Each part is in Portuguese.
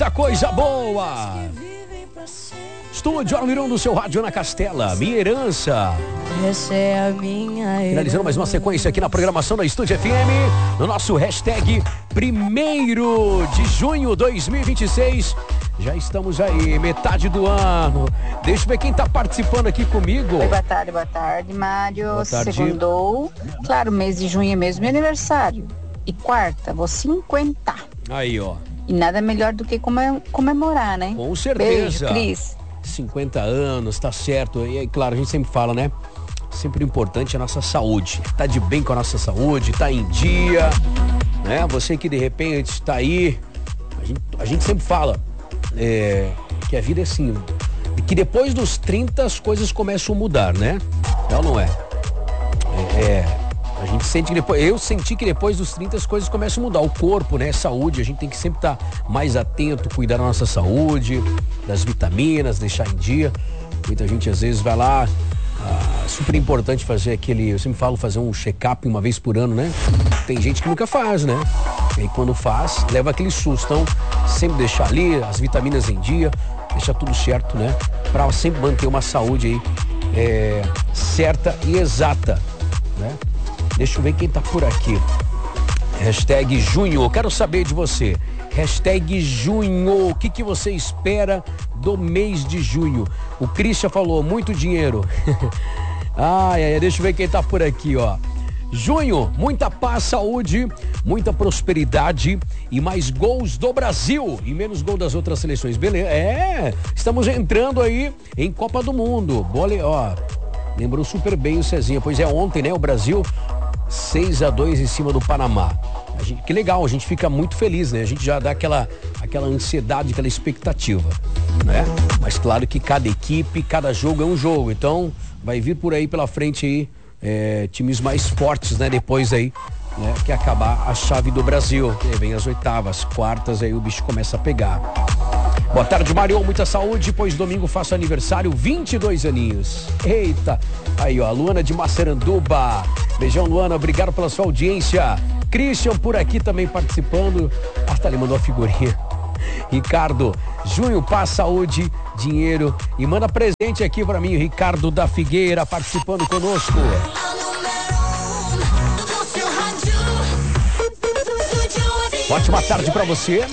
muita coisa boa. Estúdio Almirão do seu rádio na Castela, minha herança. Essa é a minha herança. Finalizando mais uma sequência aqui na programação da Estúdio FM, no nosso hashtag 1º de junho 2026. Já estamos aí, metade do ano. Deixa eu ver quem tá participando aqui comigo. Oi, boa tarde, Mário. Boa tarde. Segundou. Claro, mês de junho é mesmo meu aniversário. E quarta, vou 50. Aí, ó. E nada melhor do que comemorar, né? Com certeza. Beijo, Cris. 50 anos, tá certo. E aí, claro, a gente sempre fala, né? Sempre importante a nossa saúde. Tá de bem com a nossa saúde, tá em dia, né? Você que de repente tá aí, a gente sempre fala que a vida é assim, que depois dos 30 as coisas começam a mudar, né? É ou não é? A gente sente que depois, eu senti que depois dos 30 as coisas começam a mudar. O corpo, né? Saúde, a gente tem que sempre estar mais atento, cuidar da nossa saúde, das vitaminas, deixar em dia. Muita gente às vezes vai lá, super importante fazer eu sempre falo, fazer um check-up uma vez por ano, né? Tem gente que nunca faz, né? E aí quando faz, leva aquele susto. Então, sempre deixar ali as vitaminas em dia, deixar tudo certo, né? Pra sempre manter uma saúde aí certa e exata, né? Deixa eu ver quem tá por aqui. Hashtag junho, quero saber de você. Hashtag junho, o que você espera do mês de junho? O Christian falou, muito dinheiro. Deixa eu ver quem tá por aqui, ó. Junho, muita paz, saúde, muita prosperidade e mais gols do Brasil e menos gol das outras seleções. Beleza, estamos entrando aí em Copa do Mundo. Lembrou super bem o Cezinha, pois ontem, né, o Brasil 6-2 em cima do Panamá. Que legal, a gente fica muito feliz, né? A gente já dá aquela ansiedade, aquela expectativa, né? Mas claro que cada equipe, cada jogo é um jogo, então vai vir por aí pela frente aí times mais fortes, né? Depois aí, né? Que acabar a chave do Brasil, que vem as oitavas, quartas, aí o bicho começa a pegar. Boa tarde, Mário, muita saúde, pois domingo faço aniversário, 22 aninhos. Eita, aí ó, Luana de Massaranduba. Beijão, Luana, obrigado pela sua audiência. Christian por aqui também participando. Tá ali, mandou a figurinha. Ricardo, junho, paz, saúde, dinheiro e manda presente aqui pra mim, Ricardo da Figueira participando conosco. Ótima tarde pra você.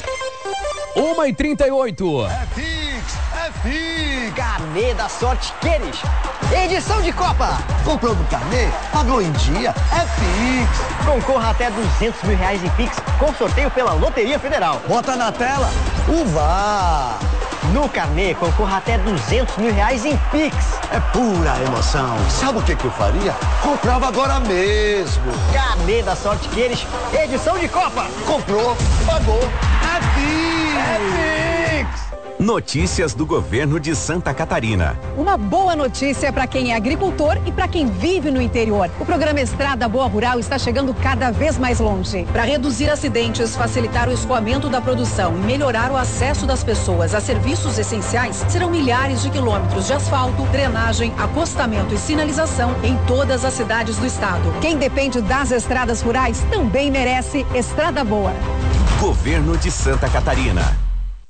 1h38. É Pix. Carnê da Sorte Queres. Edição de Copa. Comprou no carnê, pagou em dia, é Pix. Concorra até R$200 mil em Pix com sorteio pela Loteria Federal. Bota na tela, Uva. No carnê, concorra até R$200 mil em Pix. É pura emoção. Sabe o que eu faria? Comprava agora mesmo. Carnê da Sorte Queres, edição de Copa. Comprou, pagou, é Pix. É Pix. Notícias do governo de Santa Catarina. Uma boa notícia para quem é agricultor e para quem vive no interior. O programa Estrada Boa Rural está chegando cada vez mais longe. Para reduzir acidentes, facilitar o escoamento da produção e melhorar o acesso das pessoas a serviços essenciais, serão milhares de quilômetros de asfalto, drenagem, acostamento e sinalização em todas as cidades do estado. Quem depende das estradas rurais também merece Estrada Boa. Governo de Santa Catarina.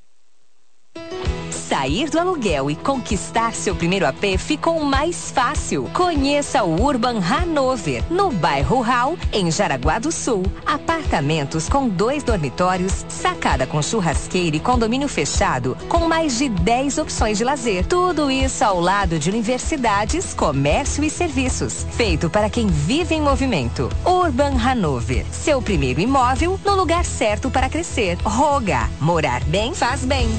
Sair do aluguel e conquistar seu primeiro AP ficou mais fácil. Conheça o Urban Hanover, no bairro Hall, em Jaraguá do Sul. Apartamentos com 2 dormitórios, sacada com churrasqueira e condomínio fechado, com mais de 10 opções de lazer. Tudo isso ao lado de universidades, comércio e serviços. Feito para quem vive em movimento. Urban Hanover, seu primeiro imóvel no lugar certo para crescer. Roga, morar bem faz bem.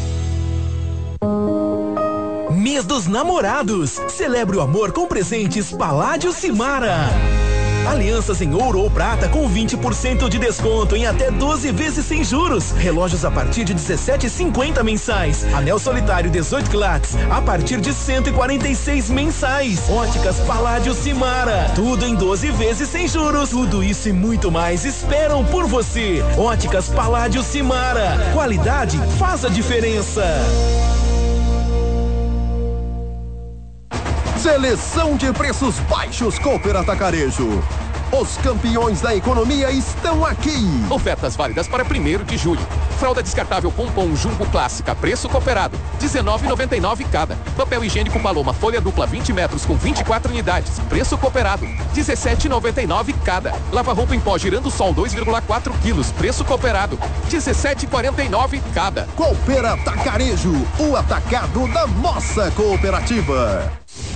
Mês dos Namorados. Celebre o amor com presentes Paládio Cimara. Alianças em ouro ou prata com 20% de desconto em até 12 vezes sem juros. Relógios a partir de 17,50 mensais. Anel solitário 18 quilates a partir de 146 mensais. Óticas Paládio Cimara. Tudo em 12 vezes sem juros. Tudo isso e muito mais esperam por você. Óticas Paládio Cimara. Qualidade faz a diferença. Seleção de preços baixos Cooper Atacarejo. Os campeões da economia estão aqui. Ofertas válidas para 1º de julho. Fralda descartável Pompom Jumbo Clássica, preço cooperado, R$19,99 cada. Papel higiênico Paloma, folha dupla 20 metros com 24 unidades, preço cooperado, R$17,99 cada. Lava-roupa em pó Girando Sol 2,4 quilos, preço cooperado, R$17,49 cada. Coopera Atacarejo, o atacado da nossa cooperativa.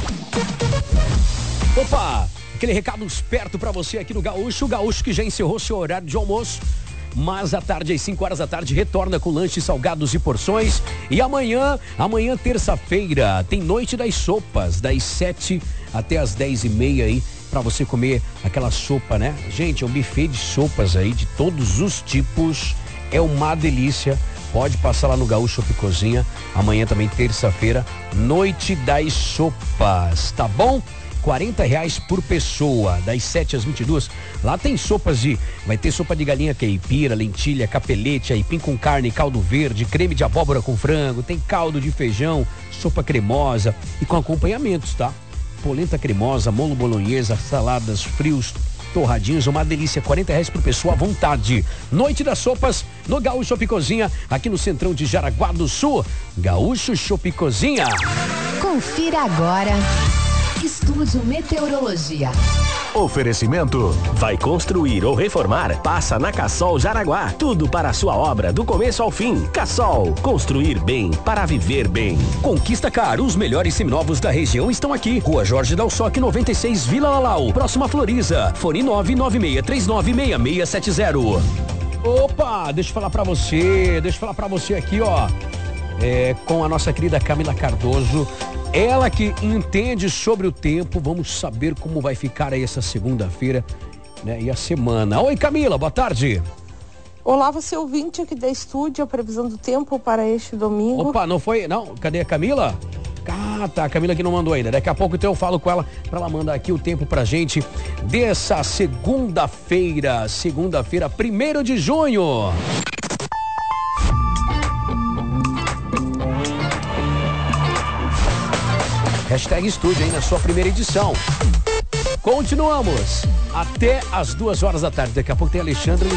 Opa, aquele recado esperto pra você aqui no Gaúcho. O Gaúcho que já encerrou seu horário de almoço, mas à tarde, às 5 horas da tarde, retorna com lanches, salgados e porções. E amanhã, terça-feira, tem Noite das Sopas, das 7 até as 10h30 aí, pra você comer aquela sopa, né? Gente, é um buffet de sopas aí, de todos os tipos, é uma delícia. Pode passar lá no Gaúcho Shop Cozinha, amanhã também, terça-feira, Noite das Sopas, tá bom? R$40 por pessoa, das 7 às 22. Lá tem vai ter sopa de galinha caipira, lentilha, capelete, aipim com carne, caldo verde, creme de abóbora com frango, tem caldo de feijão, sopa cremosa e com acompanhamentos, tá? Polenta cremosa, molho bolonhesa, saladas, frios, torradinhos, uma delícia, R$40 por pessoa à vontade. Noite das Sopas no Gaúcho Shop Cozinha, aqui no centrão de Jaraguá do Sul. Gaúcho Shop Cozinha. Confira agora. Estúdio Meteorologia. Oferecimento. Vai construir ou reformar? Passa na Cassol Jaraguá. Tudo para a sua obra, do começo ao fim. Cassol. Construir bem para viver bem. Conquista Car. Os melhores seminovos da região estão aqui. Rua Jorge Dalsoque, 96, Vila Lalau. Próxima Floriza. Fone 996396670. Opa, deixa eu falar pra você aqui, ó. Com a nossa querida Camila Cardoso. Ela que entende sobre o tempo. Vamos saber como vai ficar aí essa segunda-feira, né? E a semana. Oi, Camila, boa tarde. Olá, você ouvinte aqui da estúdio, a previsão do tempo para este domingo. Opa, não foi? Não, cadê a Camila? Ah, tá, a Camila que não mandou ainda. Daqui a pouco então eu falo com ela pra ela mandar aqui o tempo pra gente dessa segunda-feira, 1º de junho. Hashtag Estúdio aí na sua primeira edição. Continuamos até as 2 horas da tarde. Daqui a pouco tem Alexandre